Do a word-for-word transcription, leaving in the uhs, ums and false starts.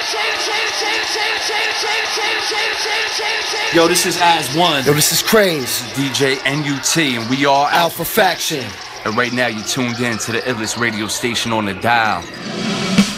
Yo, this is As One. Yo, this is Craze. D J N U T, and we are Alpha Faction. And right now, you're tuned in to the illest radio station on the dial.